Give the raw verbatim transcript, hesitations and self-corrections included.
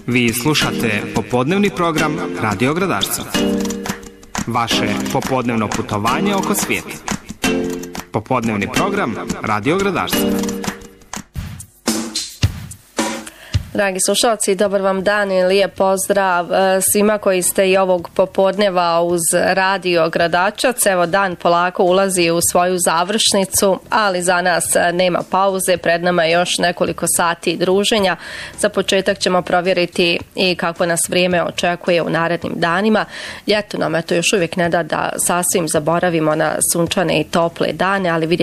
Vi slušate popodnevni program Radio Gradarca. Vaše popodnevno putovanje oko svijeta. Popodnevni program Radio Gradarca. Dragi slušalci, dobar vam dan i lijep pozdrav svima koji ste i ovog popodneva uz Radio Gradačac. Evo, dan polako ulazi u svoju završnicu, ali za nas nema pauze, pred nama je još nekoliko sati druženja. Za početak ćemo provjeriti i kako nas vrijeme očekuje u narednim danima. Ljeto nam to još uvijek ne da da sasvim zaboravimo na sunčane i tople dane, ali vidimo